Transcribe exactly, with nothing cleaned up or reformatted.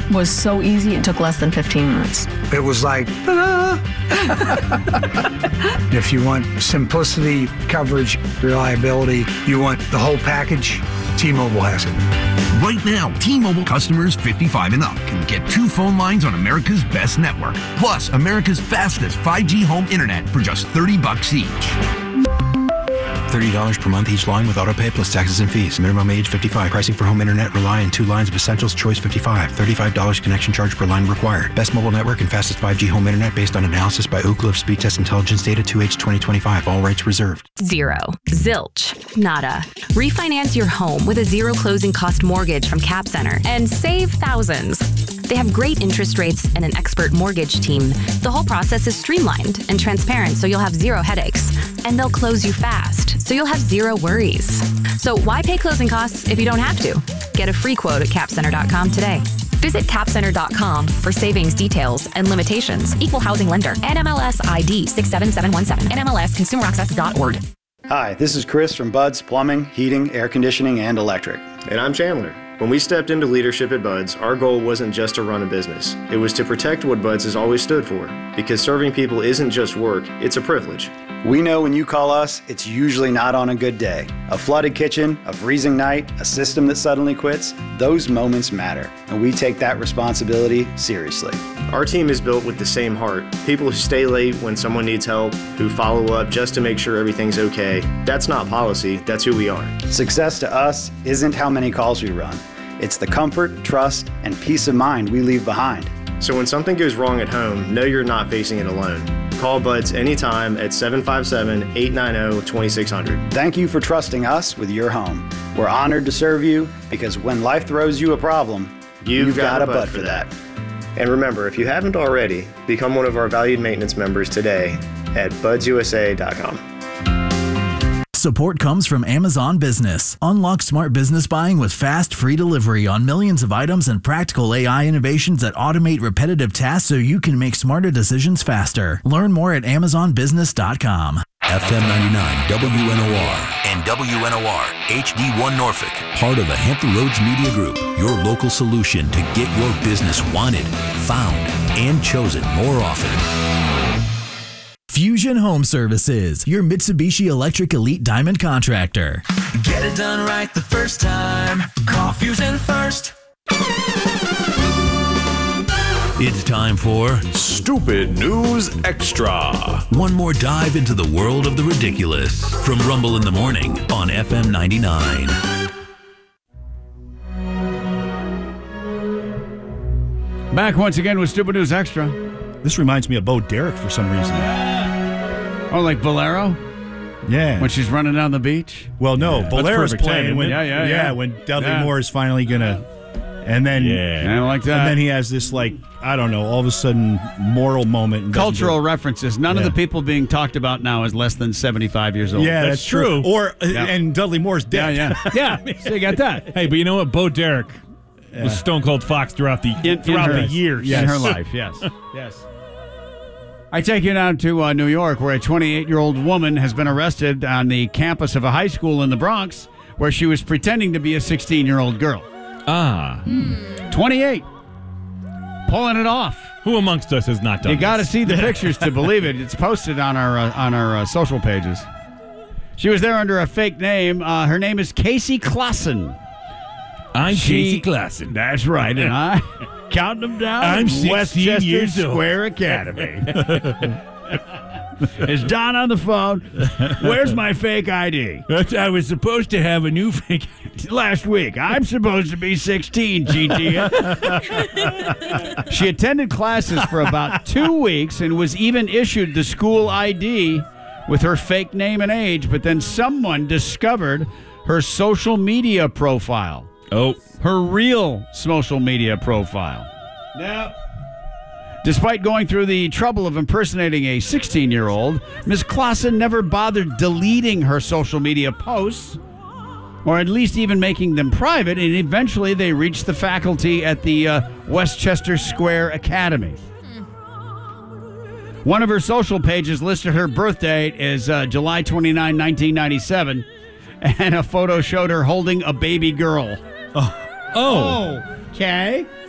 was so easy, it took less than fifteen minutes. It was like, ta-da! If you want simplicity, coverage, reliability, you want the whole package, T-Mobile has it. Right now, T-Mobile customers fifty-five and up can get two phone lines on America's best network, plus America's fastest five G home internet for just thirty bucks each. thirty dollars per month each line with autopay plus taxes and fees. Minimum age fifty-five. Pricing for home internet rely on two lines of Essentials Choice fifty-five. thirty-five dollars connection charge per line required. Best mobile network and fastest five G home internet based on analysis by Ookla of Speed Test Intelligence Data two H twenty twenty-five. All rights reserved. Zero. Zilch. Nada. Refinance your home with a zero closing cost mortgage from Cap Center and save thousands. They have great interest rates and an expert mortgage team. The whole process is streamlined and transparent, so you'll have zero headaches. And they'll close you fast, so you'll have zero worries. So why pay closing costs if you don't have to? Get a free quote at cap center dot com today. Visit cap center dot com for savings details and limitations. Equal housing lender. N M L S I D six seven seven one seven. N M L S consumer access dot org. Hi, this is Chris from Bud's Plumbing, Heating, Air Conditioning, and Electric. And I'm Chandler. When we stepped into leadership at Bud's, our goal wasn't just to run a business. It was to protect what Bud's has always stood for. Because serving people isn't just work, it's a privilege. We know when you call us, it's usually not on a good day. A flooded kitchen, a freezing night, a system that suddenly quits, those moments matter. And we take that responsibility seriously. Our team is built with the same heart. People who stay late when someone needs help, who follow up just to make sure everything's okay. That's not policy, that's who we are. Success to us isn't how many calls we run. It's the comfort, trust, and peace of mind we leave behind. So when something goes wrong at home, know you're not facing it alone. Call Bud's anytime at seven five seven, eight nine zero, two six zero zero. Thank you for trusting us with your home. We're honored to serve you because when life throws you a problem, you've, you've got, got a Bud for that. And remember, if you haven't already, become one of our valued maintenance members today at buds u s a dot com. Support comes from Amazon Business. Unlock smart business buying with fast, free delivery on millions of items and practical A I innovations that automate repetitive tasks so you can make smarter decisions faster. Learn more at amazon business dot com. F M ninety-nine W N O R and W N O R H D one Norfolk. Part of the Hampton Roads Media Group. Your local solution to get your business wanted, found, and chosen more often. Fusion Home Services, your Mitsubishi Electric Elite Diamond contractor. Get it done right the first time. Call Fusion first. It's time for Stupid News Extra. One more dive into the world of the ridiculous from Rumble in the Morning on F M ninety-nine. Back once again with Stupid News Extra. This reminds me of Bo Derek for some reason. Oh, like Bolero? Yeah. When she's running down the beach? Well, no. Yeah. Bolero's playing. Time, when, yeah, yeah, yeah. yeah. When Dudley yeah. Moore is finally going to... And then... Yeah. I like that. And then he has this, like, I don't know, all of a sudden moral moment. And cultural references. None yeah. of the people being talked about now is less than seventy-five years old. Yeah, that's, that's true. true. Or yeah. And Dudley Moore's dead. Yeah, yeah. yeah. So you got that. Hey, but you know what? Bo Derek yeah. was Stone Cold Fox throughout the in, throughout in her, the years. Yes. In her life, yes. yes. I take you now to uh, New York, where a twenty-eight-year-old woman has been arrested on the campus of a high school in the Bronx, where she was pretending to be a sixteen-year-old girl. Ah. Hmm. twenty-eight. Pulling it off. Who amongst us has not done You got to this? see the pictures to believe it. It's posted on our uh, on our uh, social pages. She was there under a fake name. Uh, her name is Casey Klassen. I'm she, Casey Klassen. That's right, and I counting them down. I'm Westchester years old. Square Academy. Is Don on the phone? Where's my fake I D? I was supposed to have a new fake last week. I'm supposed to be sixteen, G T. She attended classes for about two weeks and was even issued the school I D with her fake name and age, but then someone discovered her social media profile. Oh. Her real social media profile. Yep. Despite going through the trouble of impersonating a sixteen-year-old, Miz Klassen never bothered deleting her social media posts, or at least even making them private, and eventually they reached the faculty at the uh, Westchester Square Academy. One of her social pages listed her birth date as uh, July twenty-ninth, nineteen ninety-seven, and a photo showed her holding a baby girl. Oh. Oh. Okay.